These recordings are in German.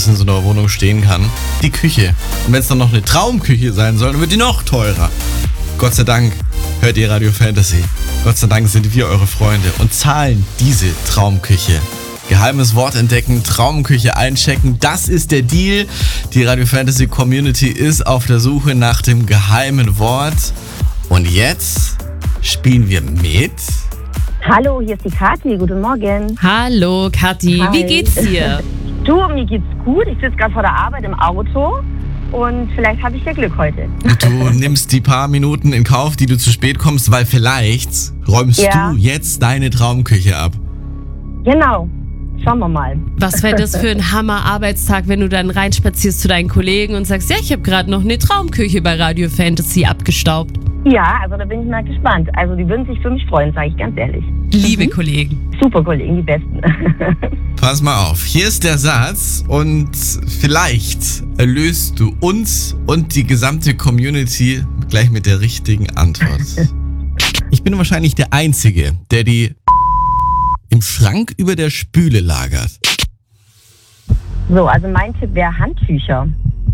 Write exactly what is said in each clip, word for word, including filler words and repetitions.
was in so einer Wohnung stehen kann. Die Küche. Und wenn es dann noch eine Traumküche sein soll, dann wird die noch teurer. Gott sei Dank hört ihr Radio Fantasy. Gott sei Dank sind wir eure Freunde und zahlen diese Traumküche. Geheimes Wort entdecken, Traumküche einchecken, das ist der Deal. Die Radio Fantasy Community ist auf der Suche nach dem geheimen Wort. Und jetzt spielen wir mit... Hallo, hier ist die Kathi. Guten Morgen. Hallo Kathi, Hi. Wie geht's dir? Du, mir geht's gut. Ich sitze gerade vor der Arbeit im Auto und vielleicht habe ich ja Glück heute. Du nimmst die paar Minuten in Kauf, die du zu spät kommst, weil vielleicht räumst Ja. du jetzt deine Traumküche ab. Genau. Schauen wir mal. Was wäre das für ein Hammer-Arbeitstag, wenn du dann reinspazierst zu deinen Kollegen und sagst, ja, ich habe gerade noch eine Traumküche bei Radio Fantasy abgestaubt. Ja, also da bin ich mal gespannt. Also die würden sich für mich freuen, sage ich ganz ehrlich. Liebe Kollegen. Super Kollegen, die Besten. Pass mal auf, hier ist der Satz und vielleicht erlöst du uns und die gesamte Community gleich mit der richtigen Antwort. Ich bin wahrscheinlich der Einzige, der die im Schrank über der Spüle lagert. So, also mein Tipp wäre Handtücher.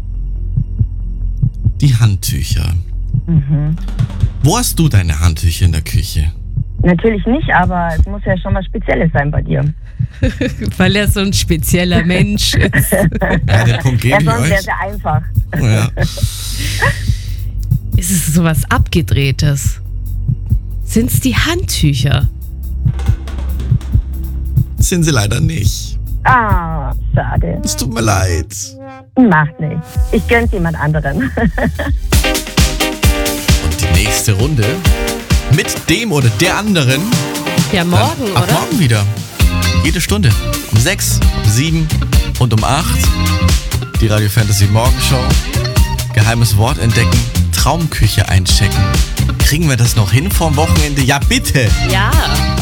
Die Handtücher. Mhm. Wo hast du deine Handtücher in der Küche? Natürlich nicht, aber es muss ja schon was Spezielles sein bei dir. Weil er so ein spezieller Mensch ist. Ja, den Punkt Ja, gebe ich sonst wäre euch. es ja einfach. Ja. Ist es sowas Abgedrehtes? Sind's die Handtücher? Sind sie leider nicht. Ah, schade. Es tut mir leid. Macht nichts. Ich gönn's jemand anderen. Und die nächste Runde mit dem oder der anderen. Ja, morgen, dann ab oder? morgen wieder. Jede Stunde. Um sechs, um sieben und um acht. Die Radio Fantasy Morgenshow. Geheimes Wort entdecken. Traumküche einchecken. Kriegen wir das noch hin vorm Wochenende? Ja, bitte. Ja.